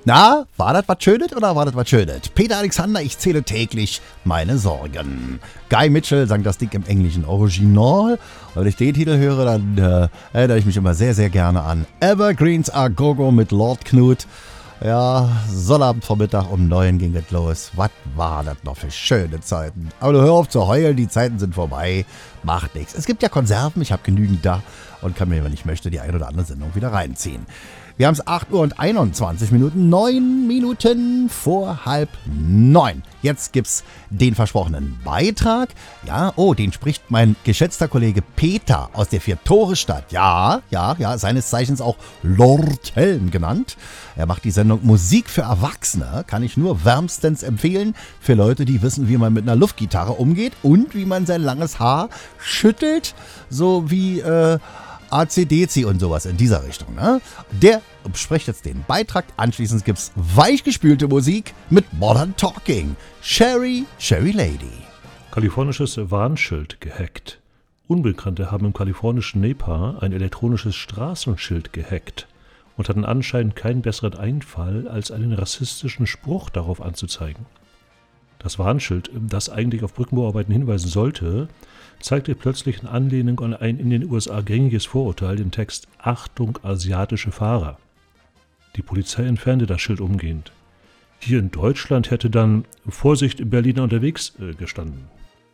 Na, war das was Schönes oder war das was Schönes? Peter Alexander, ich zähle täglich meine Sorgen. Guy Mitchell sang das Ding im englischen Original. Und wenn ich den Titel höre, dann erinnere ich mich immer sehr, sehr gerne an Evergreens Are Go-Go mit Lord Knut. Ja, Sonnabendvormittag um 9 ging es los. Was war das noch für schöne Zeiten? Aber du hör auf zu heulen, die Zeiten sind vorbei. Macht nichts. Es gibt ja Konserven, ich habe genügend da und kann mir, wenn ich möchte, die eine oder andere Sendung wieder reinziehen. Wir haben es 8 Uhr und 21 Minuten, 9 Minuten vor 8:30. Jetzt gibt's den versprochenen Beitrag. Ja, oh, den spricht mein geschätzter Kollege Peter aus der Vier-Tore-Stadt. Ja, seines Zeichens auch Lord Helm genannt. Er macht die Sendung Musik für Erwachsene, kann ich nur wärmstens empfehlen, für Leute, die wissen, wie man mit einer Luftgitarre umgeht und wie man sein langes Haar schüttelt, so wie ACDC und sowas in dieser Richtung. Ne? Der spricht jetzt den Beitrag. Anschließend gibt's weichgespülte Musik mit Modern Talking. Sherry Lady. Kalifornisches Warnschild gehackt. Unbekannte haben im kalifornischen Napa ein elektronisches Straßenschild gehackt und hatten anscheinend keinen besseren Einfall, als einen rassistischen Spruch darauf anzuzeigen. Das Warnschild, das eigentlich auf Brückenbauarbeiten hinweisen sollte, zeigte plötzlich in Anlehnung an ein in den USA gängiges Vorurteil den Text »Achtung, asiatische Fahrer«. Die Polizei entfernte das Schild umgehend. Hier in Deutschland hätte dann »Vorsicht, Berliner unterwegs« gestanden.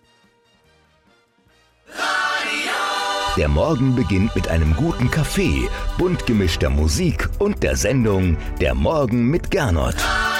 Der Morgen beginnt mit einem guten Kaffee, bunt gemischter Musik und der Sendung »Der Morgen mit Gernot«.